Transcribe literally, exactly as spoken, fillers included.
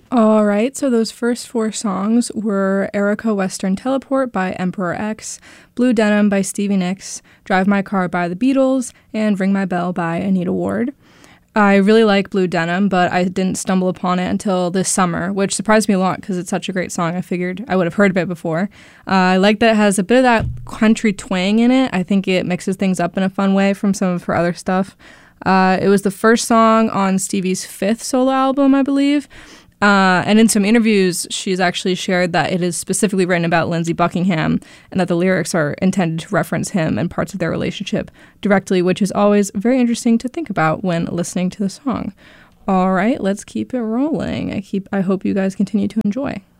All right, so those first four songs were Erica Western Teleport by Emperor X, Blue Denim by Stevie Nicks, Drive My Car by The Beatles, and Ring My Bell by Anita Ward. I really like Blue Denim, but I didn't stumble upon it until this summer, which surprised me a lot because it's such a great song. I figured I would have heard of it before. Uh, I like that it has a bit of that country twang in it. I think it mixes things up in a fun way from some of her other stuff. Uh, it was the first song on Stevie's fifth solo album, I believe. Uh, and in some interviews, she's actually shared that it is specifically written about Lindsey Buckingham and that the lyrics are intended to reference him and parts of their relationship directly, which is always very interesting to think about when listening to the song. All right, let's keep it rolling. I keep. I hope you guys continue to enjoy.